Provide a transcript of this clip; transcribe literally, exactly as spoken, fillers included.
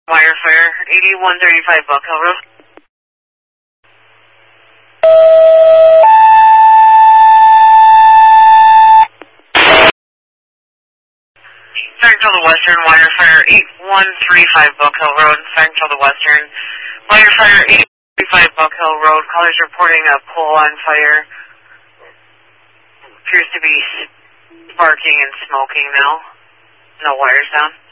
Wire fire, eighty-one thirty-five Buck Hill Road. Starting to the Western, wire fire, eighty-one thirty-five Buck Hill Road. Starting to the Western, wire fire, eighty-one thirty-five Buck Hill Road. Callers reporting a pole on fire. Appears to be sparking and smoking now. No wires down.